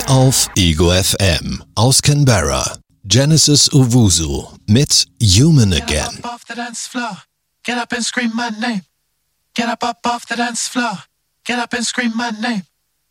Auf Ego FM aus Canberra, Genesis Owusu mit Human Again. Get up off the dance floor. Get up and scream my name. Get up off the dance floor. Get up and scream my name.